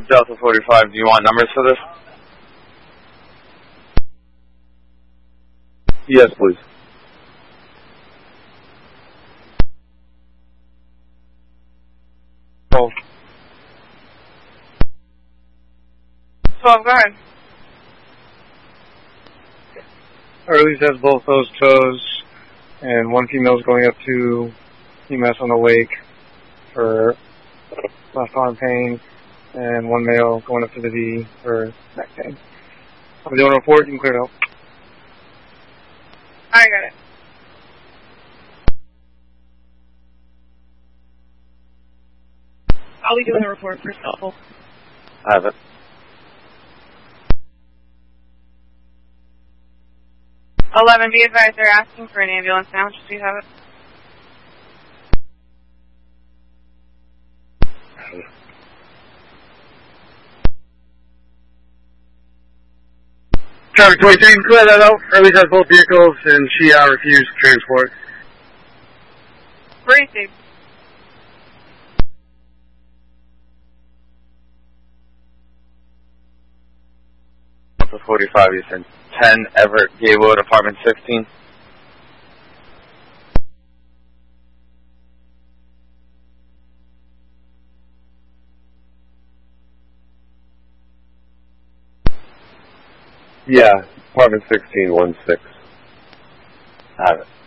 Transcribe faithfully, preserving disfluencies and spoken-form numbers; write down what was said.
Delta forty-five, do you want numbers for this? Yes, please. Oh. twelve, go ahead. Early has both those tows, and one female's going up to E M S on the lake for left arm pain, and one male going up to the V for neck pain. I'm doing a report, you can clear it out. I got it. I'll be doing a report for helpful. I have it. eleven, be advised they're asking for an ambulance now. Do you have it? Traffic twenty-three, clear that out. Early has both vehicles, and she uh, refused transport. Briefing. Delta forty-five, you said ten, Everett Gatewood, apartment sixteen. Yeah, apartment sixteen, one six. I have it.